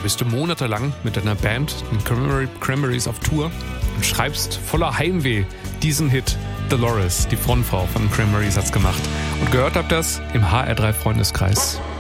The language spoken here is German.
bist du monatelang mit deiner Band, den Cranberries, auf Tour und schreibst voller Heimweh diesen Hit. Dolores, die Frontfrau von Cranberries, hat's gemacht. Und gehört habt das im HR3 Freundeskreis.